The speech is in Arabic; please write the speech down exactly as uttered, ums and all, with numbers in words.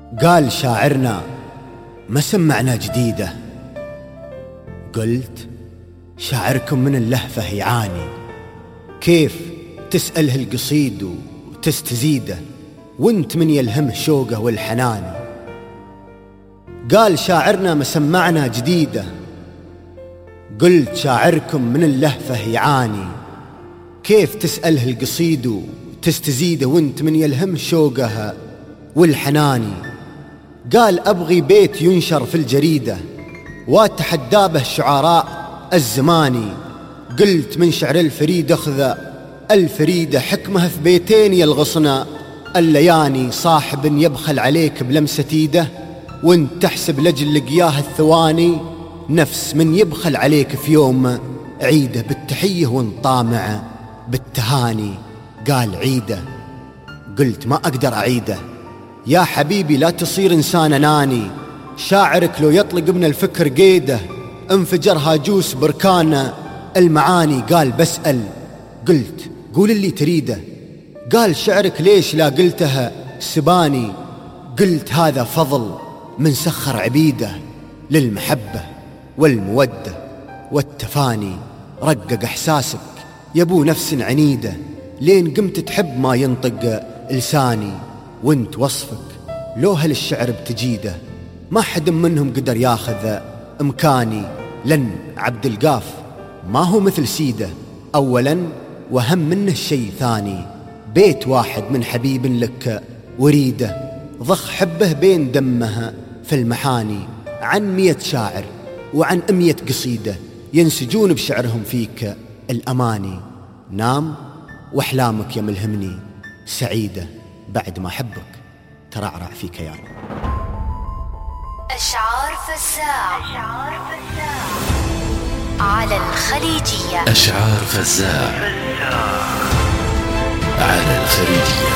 قال شاعرنا ما سمعنا جديدة. قلت شاعركم من اللهفة يعاني، كيف تسأله القصيد وتستزيده وانت من يلهمه شوقه والحنان. قال شاعرنا ما سمعنا جديدة. قلت شاعركم من اللهفة يعاني، كيف تسأله القصيد وتستزيده وانت من يلهمه شوقه والحناني. قال أبغي بيت ينشر في الجريدة واتحدى به الشعراء الزماني. قلت من شعر الفريد أخذ الفريدة حكمه في بيتين يلغصنا اللياني. صاحب يبخل عليك بلمسة ايده وانت تحسب لجل لقياه الثواني، نفس من يبخل عليك في يوم عيده بالتحية وانت طامع بالتهاني. قال عيده. قلت ما أقدر أعيده يا حبيبي، لا تصير إنسان أناني. شاعرك لو يطلق من الفكر قيده انفجر هاجوس بركان المعاني. قال بسأل. قلت قول اللي تريده. قال شعرك ليش لا قلتها سباني. قلت هذا فضل من سخر عبيده للمحبة والمودة والتفاني. رقق إحساسك يبو نفس عنيدة لين قمت تحب ما ينطق لساني. وانت وصفك لو هل الشعر بتجيده ما حد منهم قدر ياخذ امكاني. لن عبد القاف ما هو مثل سيده اولا وهم منه شيء ثاني. بيت واحد من حبيب لك وريده ضخ حبه بين دمها في المحاني. عن مية شاعر وعن أمية قصيدة ينسجون بشعرهم فيك الأماني. نام وأحلامك يا ملهمني سعيدة بعد ما حبك ترعرع في كياني. أشعار فزاع على الخليجية. أشعار فزاع على الخليجية.